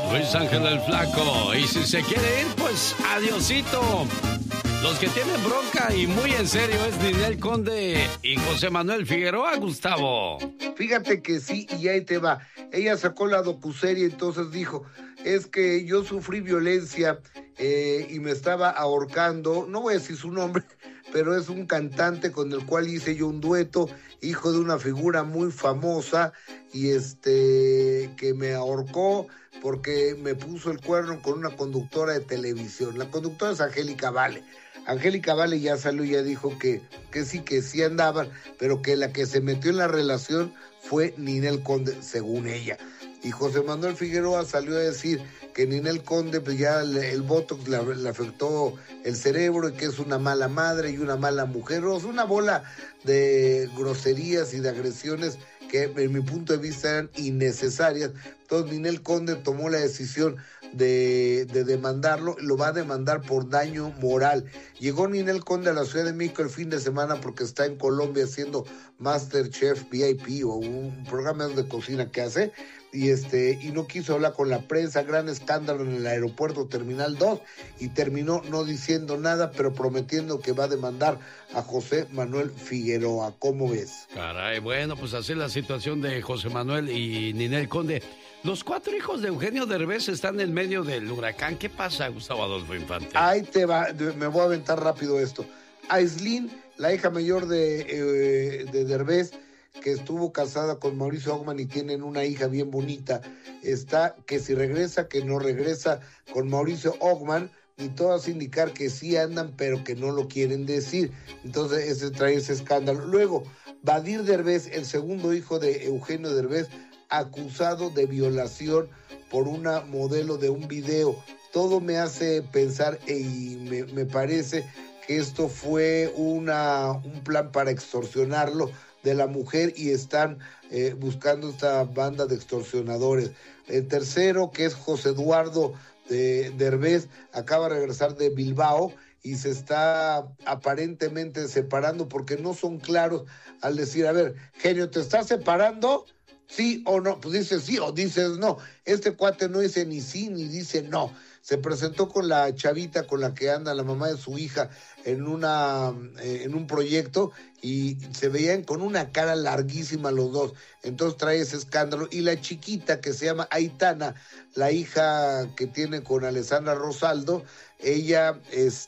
Luis Ángel el Flaco. Y si se quiere ir, pues adiosito. Los que tienen bronca y muy en serio es Ninel Conde y José Manuel Figueroa, Gustavo. Fíjate que sí, y ahí te va. Ella sacó la docuserie, entonces dijo, es que yo sufrí violencia y me estaba ahorcando, no voy a decir su nombre, pero es un cantante con el cual hice yo un dueto, hijo de una figura muy famosa, y que me ahorcó porque me puso el cuerno con una conductora de televisión. La conductora es Angélica Vale. Angélica Vale ya salió y ya dijo que sí andaban, pero que la que se metió en la relación fue Ninel Conde, según ella. Y José Manuel Figueroa salió a decir que Ninel Conde, pues ya el botox le afectó el cerebro y que es una mala madre y una mala mujer. O sea, una bola de groserías y de agresiones que en mi punto de vista eran innecesarias. Entonces Ninel Conde tomó la decisión de demandarlo, lo va a demandar por daño moral. Llegó Ninel Conde a la Ciudad de México el fin de semana porque está en Colombia haciendo MasterChef VIP o un programa de cocina que hace, y no quiso hablar con la prensa, gran escándalo en el aeropuerto Terminal 2, y terminó no diciendo nada, pero prometiendo que va a demandar a José Manuel Figueroa. ¿Cómo ves? Caray, bueno, pues así es la situación de José Manuel y Ninel Conde. Los 4 hijos de Eugenio Derbez están en medio del huracán. ¿Qué pasa, Gustavo Adolfo Infante? Ahí te va, me voy a aventar rápido esto. Aislinn, la hija mayor de Derbez, que estuvo casada con Mauricio Ogman y tienen una hija bien bonita, está que si regresa, que no regresa con Mauricio Ogman, y todas indicar que sí andan, pero que no lo quieren decir. Entonces ese trae ese escándalo. Luego, Badir Derbez, el segundo hijo de Eugenio Derbez, acusado de violación por una modelo de un video. Todo me hace pensar y me parece que esto fue un plan para extorsionarlo de la mujer, y están buscando esta banda de extorsionadores. El tercero, que es José Eduardo Derbez, acaba de regresar de Bilbao y se está aparentemente separando porque no son claros al decir, a ver, genio, ¿te estás separando? ¿Sí o no? Pues dices sí o dices no. Este cuate no dice ni sí ni dice no. Se presentó con la chavita con la que anda, la mamá de su hija, en un proyecto, y se veían con una cara larguísima los dos. Entonces trae ese escándalo. Y la chiquita, que se llama Aitana, la hija que tiene con Alessandra Rosaldo, ella,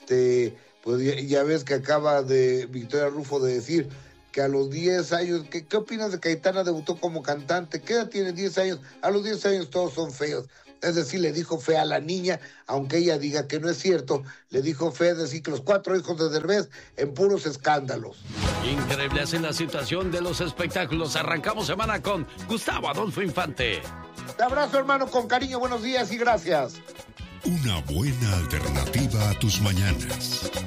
pues ya ves que acaba de Victoria Rufo de decir que a los 10 años, ¿qué opinas de que Aitana debutó como cantante? ¿Qué edad tiene? 10 años. A los 10 años todos son feos. Es decir, le dijo fea a la niña, aunque ella diga que no es cierto, le dijo fea, es decir, que los 4 hijos de Derbez en puros escándalos. Increíble, así la situación de los espectáculos. Arrancamos semana con Gustavo Adolfo Infante. Te abrazo, hermano, con cariño, buenos días y gracias. Una buena alternativa a tus mañanas.